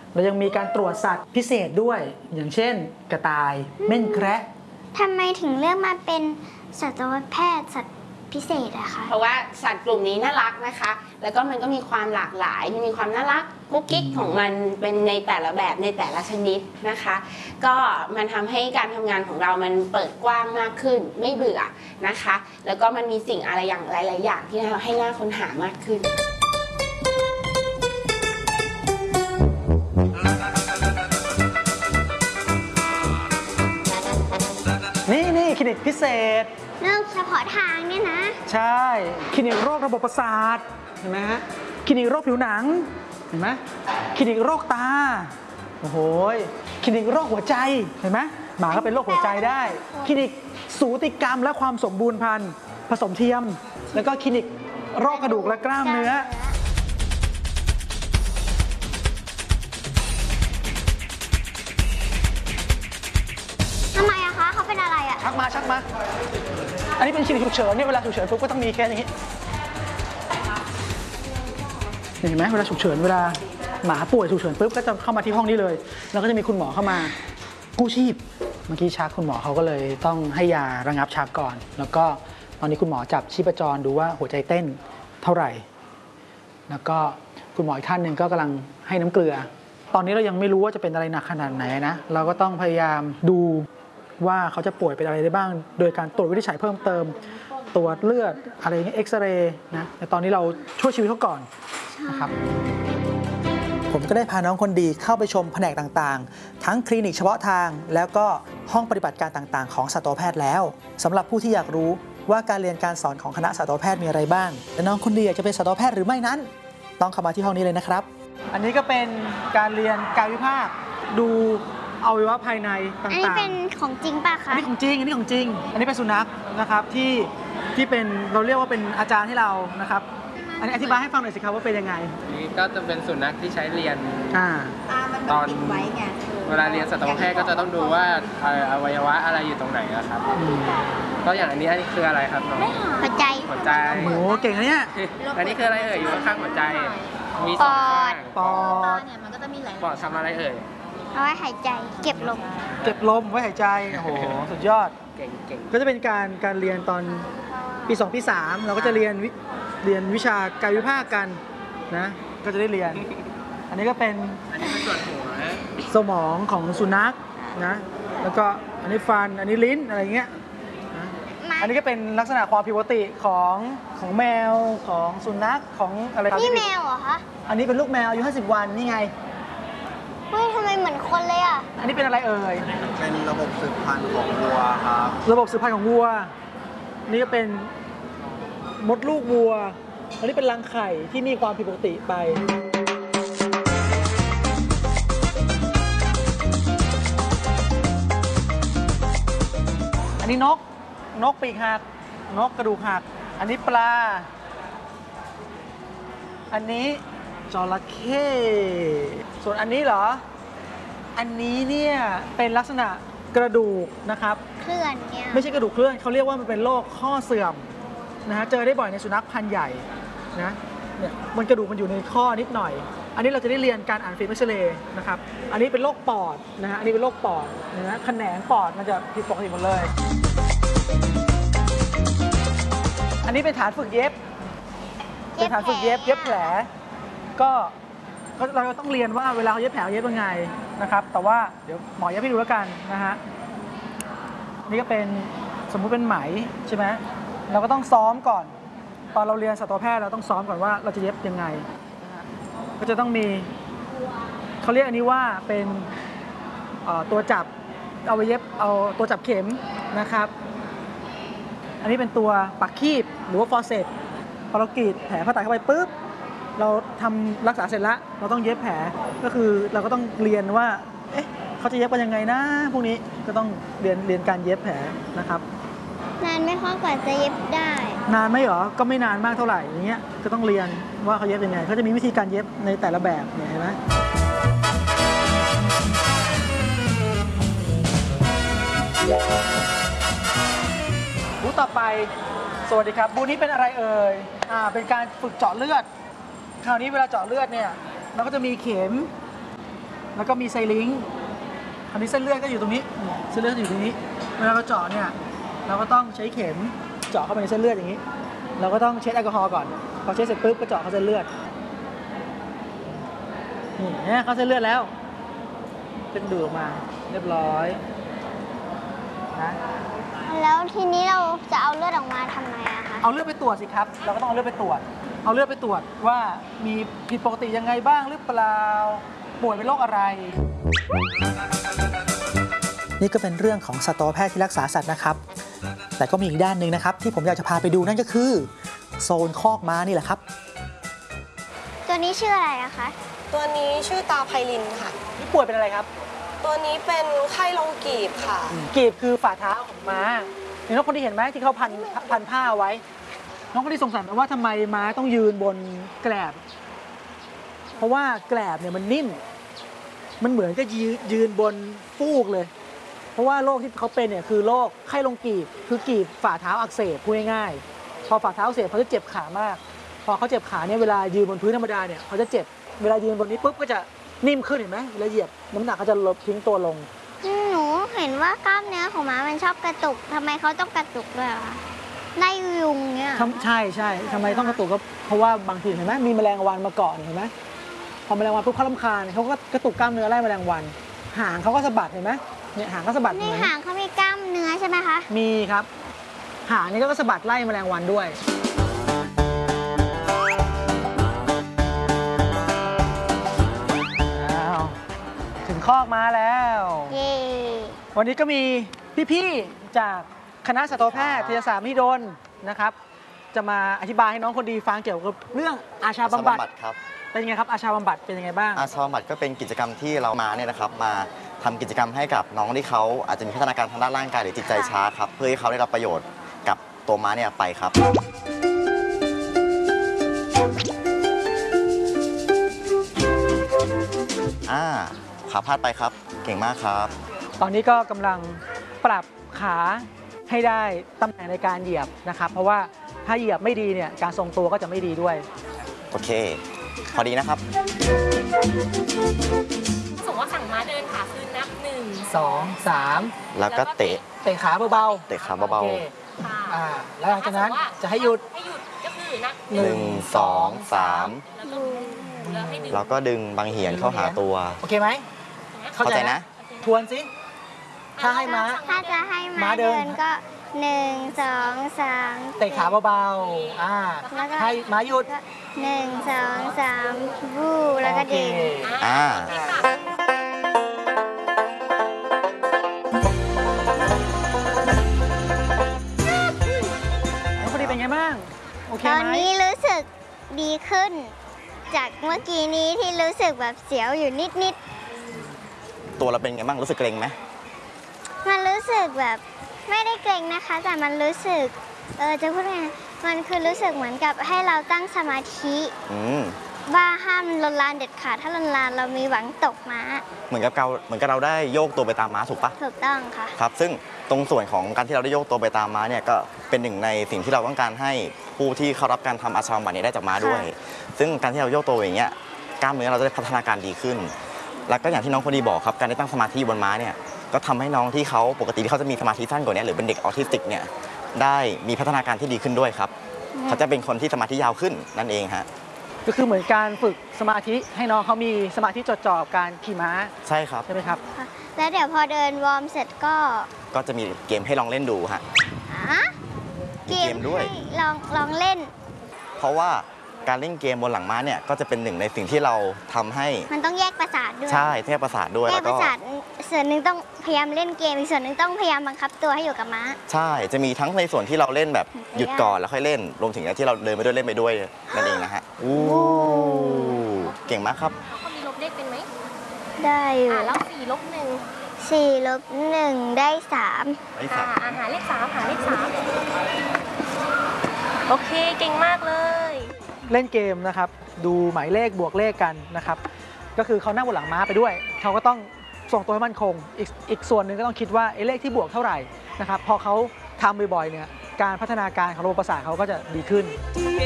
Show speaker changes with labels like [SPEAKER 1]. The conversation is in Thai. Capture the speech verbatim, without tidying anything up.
[SPEAKER 1] เรายังมีการตรวจสัตว์พิเศษด้วยอย่างเช่นกระต่ายเม่นแคระ
[SPEAKER 2] ทำไมถึงเลือกมาเป็นสัตวแพทย์สัตว์พิเศษอะคะ
[SPEAKER 3] เพราะว่าสัตว์กลุ่มนี้น่ารักนะคะแล้วก็มันก็มีความหลากหลายมีความน่ารักกุ๊กกิ๊กของมันเป็นในแต่ละแบบในแต่ละชนิดนะคะก็มันทำให้การทำงานของเรามันเปิดกว้างมากขึ้นไม่เบื่อนะคะแล้วก็มันมีสิ่งอะไรอย่างหลายๆอย่างที่ให้น่าค้นหามากขึ้น
[SPEAKER 1] นี่นี่คลินิกพิเศษ
[SPEAKER 2] เลือกเฉพาะทางเนี่ยนะ
[SPEAKER 1] ใช่คลินิกโรคระบบประสาทเห็นไหมฮะคลินิกโรคผิวหนังเห็นไหมคลินิกโรคตาโอ้โหคลินิกโรคหัวใจเห็นไหมหมาก็เป็นโรคหัวใจได้คลินิกสูติกรรมและความสมบูรณ์พันธุ์ผสมเทียมแล้วก็คลินิกโรคกระดูกและกล้ามเนื้อ
[SPEAKER 2] ทำไมอะคะเขาเป็นอะไรอะ
[SPEAKER 1] ชักมาชักมาอันนี้เป็นคลินิกฉุกเฉินเนี่ยเวลาฉุกเฉินปุ๊บก็ต้องมีแค่นี้เห็นไหมเวลาฉุกเฉินเวลาหมาป่วยฉุกเฉินปุ๊บก็จะเข้ามาที่ห้องนี้เลยแล้วก็จะมีคุณหมอเข้ามากู้ชีพเมื่อกี้ชักคุณหมอเขาก็เลยต้องให้ยาระงับชักก่อนแล้วก็ตอนนี้คุณหมอจับชีพจรดูว่าหัวใจเต้นเท่าไหร่แล้วก็คุณหมออีกท่านหนึ่งก็กำลังให้น้ำเกลือตอนนี้เรายังไม่รู้ว่าจะเป็นอะไรหนักขนาดไหนนะเราก็ต้องพยายามดูว่าเขาจะป่วยเป็นอะไรได้บ้างโดยการตรวจวินิจฉัยเพิ่มเติมตรวจเลือดอะไรอย่างเงี้ยเอ็กซเรย์นะแต่ตอนนี้เราช่วยชีวิตเขาก่อนนะครับผมก็ได้พาน้องคนดีเข้าไปชมแผนกต่างๆทั้งคลินิกเฉพาะทางแล้วก็ห้องปฏิบัติการต่างๆของสัตวแพทย์แล้วสำหรับผู้ที่อยากรู้ว่าการเรียนการสอนของคณะสัตวแพทย์มีอะไรบ้างและน้องคนดีอยากจะเป็นสัตวแพทย์หรือไม่นั้นต้องเข้ามาที่ห้องนี้เลยนะครับอันนี้ก็เป็นการเรียนกายวิภาคดูอวัยวะภายในต่างๆอันนี้
[SPEAKER 2] เป็นของจริงป่ะคะ
[SPEAKER 1] อันนี้ของจริงอันนี้ของจริงอันนี้เป็นสุนัขนะครับที่ที่เป็นเราเรียกว่าเป็นอาจารย์ให้เรานะครับอันนี้อธิบายให้ฟังหน่อยสิครับว่าเป็นยังไง
[SPEAKER 4] นี่ก็จะเป็นสุนัขที่ใช้เรียน
[SPEAKER 2] ตอน
[SPEAKER 4] เวลาเรียนสัตวแพทย์ก็จะต้องดูว่าอวัยวะอะไรอยู่ตรงไหนครับก็อย่างอันนี้อันนี้คืออะไรครับน้อง
[SPEAKER 2] หัวใจ
[SPEAKER 4] หัวใจ
[SPEAKER 1] โอ้โหเก่งนะเนี่ย
[SPEAKER 4] อันนี้คืออะไรเอ่ยอยู่ข้างหัวใจมีสองข้าง
[SPEAKER 1] ปอด
[SPEAKER 2] เนี่ยมันก็จะมีหลาย
[SPEAKER 4] ปอดทำอะไรเอ่ย
[SPEAKER 2] เอาไว้หายใจเก็บลม
[SPEAKER 1] เก็บลมไว้หายใจโอ้โหสุดยอด
[SPEAKER 4] เก่ง
[SPEAKER 1] ๆก็จะเป็นการการเรียนตอนปีสองปีสามเราก็จะเรียนเรียนวิชากายวิภาคกันนะก็จะได้เรียนอันนี้ก็เป็น
[SPEAKER 4] อันนี้เป็นส่วนหัว
[SPEAKER 1] สมองของสุนัขนะแล้วก็อันนี้ฟันอันนี้ลิ้นอะไรเงี้ยอันนี้ก็เป็นลักษณะความผิดปกติของของแมวของสุนัขของอะไร
[SPEAKER 2] นี่แมวเหรอคะ
[SPEAKER 1] อันนี้เป็นลูกแมวอายุห้าสิบวันนี่ไง
[SPEAKER 2] เฮ้ยทำไมเหมือนคนเลยอ่ะ
[SPEAKER 1] อันนี้เป็นอะไรเอ่ย
[SPEAKER 5] เป็นระบบสืบพันธุ์ของวัวครับ
[SPEAKER 1] ระบบสืบพันธุ์ของวัวนี่ก็เป็นมดลูกวัวอันนี้เป็นรังไข่ที่มีความผิดปกติไปอันนี้นกนกปีกหักนกกระดูกหักอันนี้ปลาอันนี้จระเข้ส่วนอันนี้เหรออันนี้เนี่ยเป็นลักษณะกระดูกนะครับ
[SPEAKER 2] เคลื่อนเนี่ย
[SPEAKER 1] ไม่ใช่กระดูกเคลื่อนเขาเรียกว่ามันเป็นโรคข้อเสื่อมนะฮะเจอได้บ่อยในสุนัขพันธุ์ใหญ่นะเนี่ยมันกระดูกมันอยู่ในข้อนิดหน่อยอันนี้เราจะได้เรียนการอ่านฟิล์มเอ็กซเรย์นะครับอันนี้เป็นโรคปอดนะฮะอันนี้เป็นโรคปอดนะฮะแขนงปอดมันจะผิดปกติหมดเลยอันนี้เป็นฐานฝึกเย็บเป็นฐานฝึกเย็บเย็บแผลก็เราต้องเรียนว่าเวลาเขาเย็บแผลเย็บยังไงนะครับแต่ว่าเดี๋ยวหมอเย็บให้ดูแล้วกันนะฮะนี่ก็เป็นสมมุติเป็นไหมใช่ไหมเราก็ต้องซ้อมก่อนตอนเราเรียนสัตวแพทย์เราต้องซ้อมก่อนว่าเราจะเย็บยังไงก็จะต้องมีเขาเรียกอันนี้ว่าเป็นตัวจับเอาไปเย็บเอาตัวจับเข็มนะครับอันนี้เป็นตัวปักคีบหรือว่าฟอร์เซตพอเรากรีดแผลผ่าตัดเข้าไปปุ๊บเราทำรักษาเสร็จแล้วเราต้องเย็บแผลก็คือเราก็ต้องเรียนว่าเอ๊ะเขาจะเย็บกันยังไงนะพวกนี้ก็ต้องเรียนเรียนการเย็บแผลนะครับ
[SPEAKER 2] นานไหมคะกว่าจะเย็บได้
[SPEAKER 1] นานไหมหรอก็ไม่นานมากเท่าไหร่อย่างเงี้ยก็ต้องเรียนว่าเขาเย็บยังไงเขาจะมีวิธีการเย็บในแต่ละแบบเนี่ยเห็นไหมบูธต่อไปสวัสดีครับบูธนี้เป็นอะไรเอ่ยอ่าเป็นการฝึกเจาะเลือดคราวนี้เวลาเจาะเลือดเนี่ยเราก็จะมีเข็มแล้วก็มีไซลิงค์คราวนี้เส้นเลือดก็อยู่ตรงนี้เส้นเลือดอยู่ตรงนี้เวลาเราเจาะเนี่ยเราก็ต้องใช้เข็มเจาะเข้าไปในเส้นเลือดอย่างนี้ เราก็ต้องเช็ดแอลกอฮอล์ก่อนพอเช็ดเสร็จปุ๊บก็เจาะเข้าเส้นเลือดนี่เนี่ยเข้าเส้นเลือดแล้วเป็นดูดออกมาเรียบร้อยนะ
[SPEAKER 2] แล้วทีนี้เราจะเอาเลือดออกมาทำไงอะคะ
[SPEAKER 1] เอาเลือดไปตรวจสิครับเราก็ต้องเอาเลือดไปตรวจเอาเลือดไปตรวจว่ามีผิดปกติยังไงบ้างหรือเปล่าป่วยเป็นโรคอะไร นี่ก็เป็นเรื่องของสัตวแพทย์ที่รักษาสัตว์นะครับแต่ก็มีอีกด้านหนึ่งนะครับที่ผมอยากจะพาไปดูนั่นก็คือโซนคอกม้านี่แหละครับ
[SPEAKER 2] ตัวนี้ชื่ออะไรอะคะ
[SPEAKER 6] ตัวนี้ชื่อตาไพลินค่ะ
[SPEAKER 1] นี่ป่วยเป็นอะไรครับ
[SPEAKER 6] ตัวนี้เป็นไข้ลงกีบค่ะ
[SPEAKER 1] กีบคือฝ่าเท้าของม้าเห็นน้องคนที่เห็นไหมที่เขาพันพันผ้าไว้ น้องคนที่สงสัยไหมว่าทำไมม้าต้องยืนบนแกลบ เพราะว่าแกลบเนี่ยมันนิ่ม มันเหมือนกับยืนยืนบนฟูกเลย เพราะว่าโรคที่เขาเป็นเนี่ยคือโรคไข้ลงกีบ คือกีบฝ่าเท้าอักเสบพูดง่ายๆพอฝ่าเท้าอักเสบเขาจะเจ็บขามาก พอเขาเจ็บขาเนี่ยเวลายืนบนพื้นธรรมดาเนี่ยเขาจะเจ็บ เวลายืนบนนี้ปุ๊บก็จะนิ่มขึ้นเห็นไหมเวลาเหยียบน้ำหนักก็จะลดทิ้งตัวลง
[SPEAKER 2] หนูเห็นว่ากล้ามเนื้อของม้ามันชอบกระตุกทำไมเขาต้องกระตุกด้วยอะคะไล่ยุงเนี่ย
[SPEAKER 1] ทำใช่ใช่ทำไมต้องกระตุกก็เพราะว่าบางทีเห็นไหมมีแมลงวันมาเกาะเห็นไหมพอแมลงวันปุ๊บเขารำคาญเขาก็กระตุกกล้ามเนื้อไล่แมลงวันหางเขาก็สะบัดเห็นไหมเนี่ยหางก็สะบัดเห
[SPEAKER 2] ใน
[SPEAKER 1] มือน
[SPEAKER 2] หางเขามีกล้ามเนื้อใช่ไหมคะ
[SPEAKER 1] มีครับหางนี่ก็สะบัดไล่แมลงวันด้วยอ้าวถึงคอกม้าแล้ว
[SPEAKER 2] เย่
[SPEAKER 1] วันนี้ก็มีพี่ๆจากคณะสัตวแพทยศาสตร์มหิดลนะครับ จะมาอธิบายให้น้องคนดีฟังเกี่ยวกับเรื่องอาชาบำบัด
[SPEAKER 5] ครับ
[SPEAKER 1] เป็นยังไงครับอาชาบำบัดเป็นยังไงบ้าง
[SPEAKER 5] อาชาบำบัดก็เป็นกิจกรรมที่เรามาเนี่ยนะครับมาทำกิจกรรมให้กับน้องที่เขาอาจจะมีพัฒนาการทางด้านร่างกายหรือจิตใจช้าครับเพื่อให้เขาได้รับประโยชน์กับตัวม้าเนี่ยไปครับอ่าขาพาดไปครับเก่งมากครับ
[SPEAKER 1] ตอนนี้ก็กำลังปรับขาให้ได้ตำแหน่งในการเหยียบนะครับ เพราะว่าถ้าเหยียบไม่ดีเนี่ยการทรงตัวก็จะไม่ดีด้วย
[SPEAKER 5] โอเค พอดีนะครับ
[SPEAKER 7] สมมติว่าสั่งม้าเดินขาขึ้นนับหนึ่ง
[SPEAKER 1] สอง สาม
[SPEAKER 5] แล้วก็เตะ
[SPEAKER 1] เตะขาเบา
[SPEAKER 5] เตะขา
[SPEAKER 1] ๆ
[SPEAKER 5] เบา
[SPEAKER 1] โอค
[SPEAKER 7] ค่ะ
[SPEAKER 1] อ่าแล้วหลังจากนั้นจะให้หยุด
[SPEAKER 7] ให้หยุดก็คือนับ
[SPEAKER 5] ๆหนึ่งสองสาม
[SPEAKER 7] แล้วก็แล้วให้ดึง
[SPEAKER 5] แล้วก็ดึงบางเหียนเข้าหาตัว
[SPEAKER 1] โอเคไหม
[SPEAKER 5] เข้าใจนะ
[SPEAKER 1] ทวนสิ ถ้าให้ม้า
[SPEAKER 2] ถ้าจะให้
[SPEAKER 1] ม้า
[SPEAKER 2] ม้า
[SPEAKER 1] เดิ
[SPEAKER 2] เดิ
[SPEAKER 1] น
[SPEAKER 2] นก็หนึ่งสองสาม
[SPEAKER 1] เตะขาเบาๆอ่า
[SPEAKER 2] แล้วก็
[SPEAKER 1] ให้ม้าหยุด
[SPEAKER 2] ก็หนึ่งสองสามวู้แล้วก็ดึง
[SPEAKER 1] โอเค
[SPEAKER 5] อ่า
[SPEAKER 1] น้องพอดีเป็นไงบ้าง โอเค
[SPEAKER 2] ตอน
[SPEAKER 1] ไหม
[SPEAKER 2] นี้รู้สึกดีขึ้น จากเมื่อกี้นี้ที่รู้สึกแบบเสียวอยู่นิด
[SPEAKER 5] ตัวเราเป็นไงบ้างรู้สึกเกร็งไหม
[SPEAKER 2] ๆ มันรู้สึกแบบไม่ได้เกรงนะคะ แต่มันรู้สึก เออจะพูดไง มันคือรู้สึกเหมือนกับให้เราตั้งสมาธิ
[SPEAKER 5] อืม
[SPEAKER 2] ว่าห้ามลนลานเด็ดขาด ถ้าลนลานเรามีหวังตกม้า
[SPEAKER 5] เหมือนกับเราเหมือนกับเราได้โยกตัวไปตามม้าถูกปะ
[SPEAKER 2] ถูกต้องค่ะ
[SPEAKER 5] ครับ ซึ่งตรงส่วนของการที่เราได้โยกตัวไปตามม้าเนี่ยก็เป็นหนึ่งในสิ่งที่เราต้องการให้ผู้ที่เข้ารับการทำอาชาบำบัดเนี่ยได้จากม้าด้วย ซึ่งการที่เราโยกตัวอย่างเงี้ยกล้ามเนื้อเราจะได้พัฒนาการดีขึ้น แล้วก็อย่างที่น้องคนดีบอกครับการได้ตั้งสมาธิอยู่บนม้าเนี่ยก็ทำให้น้องที่เขาปกติที่เขาจะมีสมาธิสั้นกว่านี้หรือเป็นเด็กออทิสติกเนี่ยได้มีพัฒนาการที่ดีขึ้นด้วยครับเขาจะเป็นคนที่สมาธิยาวขึ้นนั่นเองฮะ
[SPEAKER 1] ก็คือเหมือนการฝึกสมาธิให้น้องเขามีสมาธิจดจ่อกับการขี่ม้า
[SPEAKER 5] ใช่ครับ
[SPEAKER 1] ใช่ไหมครับ
[SPEAKER 2] แล้วเดี๋ยวพอเดินวอร์มเสร็จก็
[SPEAKER 5] ก็จะมีเกมให้ลองเล่นดูฮะ
[SPEAKER 2] อ่ะ
[SPEAKER 5] มีเกมด้วย
[SPEAKER 2] ให้ลองลองเล่น
[SPEAKER 5] เพราะว่าการเล่นเกมบนหลังม้าเนี่ยก็จะเป็นหนึ่งในสิ่งที่เราทำให้
[SPEAKER 2] มันต้องแยกประสาทด้วย
[SPEAKER 5] ใช่แทบประสาทด้วย
[SPEAKER 2] แย
[SPEAKER 5] แล้
[SPEAKER 2] ก
[SPEAKER 5] ว
[SPEAKER 2] ป
[SPEAKER 5] ก็
[SPEAKER 2] ระสาทส่วนหนึ่งต้องพยายามเล่นเกมอีกส่วนหนึ่งต้องพยายามบังคับตัวให้อยู่กับม้า
[SPEAKER 5] ใช่จะมีทั้งในส่วนที่เราเล่นแบบหยุดก่อนแล้วค่อยเล่น รวมถึงที่เราเดินไปด้วยเล่นไปด้วยนั่นเองนะฮะอู้เก่งมากครับ
[SPEAKER 7] เขามีลบเลขเป็นไหม
[SPEAKER 2] ได้อยู่
[SPEAKER 7] อ่าแล้วสี่ลบหนึ่ง
[SPEAKER 2] สี่ลบหนึ่งได้สาม
[SPEAKER 5] ไอ้
[SPEAKER 7] อ่า
[SPEAKER 5] สัตว์
[SPEAKER 7] อ่าหาเลขสามหาเลขสามโอเคเก่งมากเลย
[SPEAKER 1] เล่นเกมนะครับดูหมายเลขบวกเลขกันนะครับ ก็คือเขานั่งบนหลังม้าไปด้วยเขาก็ต้องส่งตัวให้มั่นคง อีกอีกส่วนหนึ่งก็ต้องคิดว่าไอ้เลขที่บวกเท่าไหร่นะครับพอเขาทำบ่อยๆเนี่ยการพัฒนาการของระบบประสาทเขาก็จะดีขึ้น